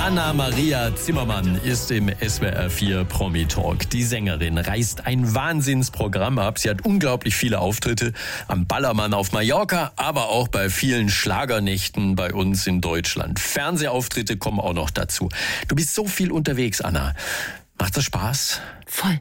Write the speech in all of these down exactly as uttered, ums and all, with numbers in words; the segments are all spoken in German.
Anna-Maria Zimmermann ist im S W R vier Promi-Talk. Die Sängerin reißt ein Wahnsinnsprogramm ab. Sie hat unglaublich viele Auftritte am Ballermann auf Mallorca, aber auch bei vielen Schlagernächten bei uns in Deutschland. Fernsehauftritte kommen auch noch dazu. Du bist so viel unterwegs, Anna. Macht das Spaß? Voll.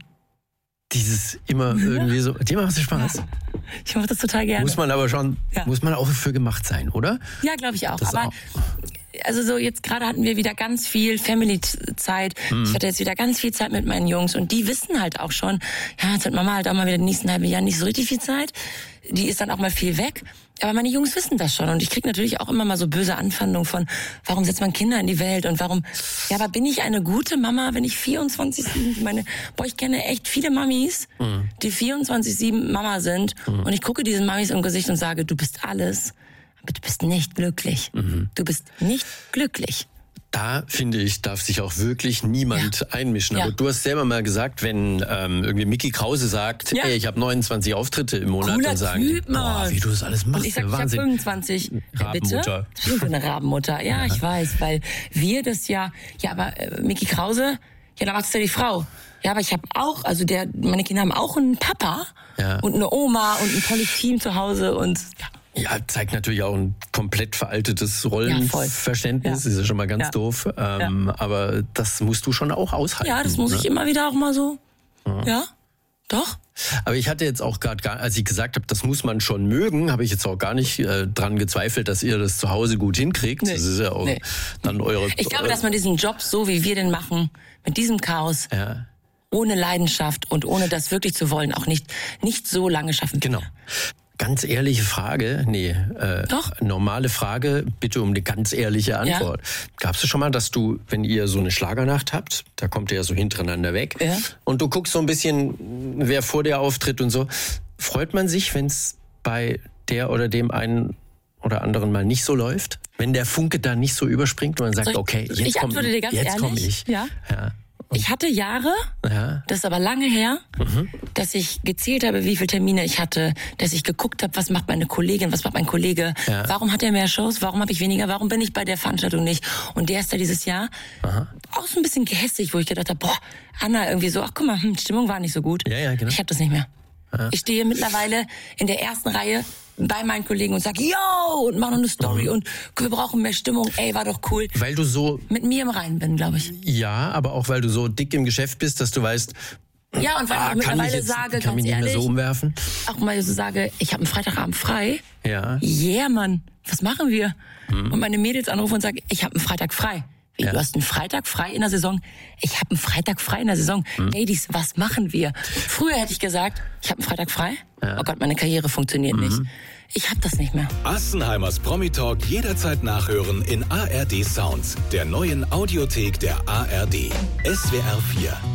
Dieses immer irgendwie so, dir macht das Spaß? Ja. Ich mache das total gerne. Muss man aber schon, ja. muss man auch für gemacht sein, oder? Ja, glaube ich auch. Das aber auch. Also so jetzt gerade hatten wir wieder ganz viel Family-Zeit. Hm. Ich hatte jetzt wieder ganz viel Zeit mit meinen Jungs und die wissen halt auch schon, ja, jetzt hat Mama halt auch mal wieder die nächsten halben Jahre nicht so richtig viel Zeit. Die ist dann auch mal viel weg. Aber meine Jungs wissen das schon und ich krieg natürlich auch immer mal so böse Anfeindungen von, warum setzt man Kinder in die Welt und warum, ja, aber bin ich eine gute Mama, wenn ich vierundzwanzig sieben, meine, boah, ich kenne echt viele Mamis, mhm. die vierundzwanzig sieben Mama sind mhm. und ich gucke diesen Mamis im Gesicht und sage, du bist alles, aber du bist nicht glücklich. Mhm. Du bist nicht glücklich. Da, finde ich, darf sich auch wirklich niemand ja. einmischen. Aber ja. du hast selber mal gesagt, wenn ähm, irgendwie Micky Krause sagt, ja. ey, ich habe neunundzwanzig Auftritte im Monat, Cooler dann sagen Typ, boah, wie du das alles machst. Und ich sag, Wahnsinn. Ich habe fünfundzwanzig. Rabenmutter. Ich bin so eine Rabenmutter. Ja, ja, ich weiß, weil wir das ja, ja, aber äh, Micky Krause, ja, da macht's ja die Frau. Ja, aber ich habe auch, also der, meine Kinder haben auch einen Papa ja. und eine Oma und ein tolles Team zu Hause und ja. Ja, zeigt natürlich auch ein komplett veraltetes Rollenverständnis. Ja, ja. Ist ja schon mal ganz ja. doof. Ähm, ja. Aber das musst du schon auch aushalten. Ja, das muss ne? ich immer wieder auch mal so. Ja, ja doch. Aber ich hatte jetzt auch gerade, als ich gesagt habe, das muss man schon mögen, habe ich jetzt auch gar nicht äh, dran gezweifelt, dass ihr das zu Hause gut hinkriegt. Nee. Das ist ja auch nee. dann eure... Ich glaube, dass man diesen Job, so wie wir den machen, mit diesem Chaos... Ja. ohne Leidenschaft und ohne das wirklich zu wollen, auch nicht, nicht so lange schaffen kann. Genau. Ganz ehrliche Frage, nee, äh, Doch. normale Frage, bitte um eine ganz ehrliche Antwort. Ja. Gab's es schon mal, dass du, wenn ihr so eine Schlagernacht habt, da kommt ihr ja so hintereinander weg, ja. und du guckst so ein bisschen, wer vor dir auftritt und so, freut man sich, wenn es bei der oder dem einen oder anderen mal nicht so läuft? Wenn der Funke da nicht so überspringt und man sagt, ich, okay, jetzt komme komm ich. Ja. Ja. Ich hatte Jahre, ja. das ist aber lange her, mhm. dass ich gezählt habe, wie viele Termine ich hatte, dass ich geguckt habe, was macht meine Kollegin, was macht mein Kollege, ja. warum hat er mehr Shows, warum habe ich weniger, warum bin ich bei der Veranstaltung nicht. Und der ist da dieses Jahr Aha. auch so ein bisschen gehässig, wo ich gedacht habe, boah, Anna irgendwie so, ach guck mal, hm, Stimmung war nicht so gut. Ja, ja, genau. Ich habe das nicht mehr. Ja. Ich stehe mittlerweile in der ersten Reihe bei meinen Kollegen und sag, yo, und mach noch eine Story mhm. und wir brauchen mehr Stimmung, ey, war doch cool. Weil du so... Mit mir im Reinen bin, glaube ich. Ja, aber auch weil du so dick im Geschäft bist, dass du weißt... Ja, und weil ah, ich mittlerweile jetzt, sage, kann ganz mich nicht ehrlich, mehr so umwerfen. Auch mal so sage, ich habe einen Freitagabend frei. Ja. Yeah, Mann, was machen wir? Mhm. Und meine Mädels anrufen und sagen, ich habe einen Freitag frei. Wie, ja. Du hast einen Freitag frei in der Saison? Ich habe einen Freitag frei in der Saison. Hm. Ladies, was machen wir? Früher hätte ich gesagt, ich habe einen Freitag frei. Ja. Oh Gott, meine Karriere funktioniert mhm. nicht. Ich habe das nicht mehr. Assenheimers Promi-Talk jederzeit nachhören in A R D Sounds, der neuen Audiothek der A R D. S W R vier.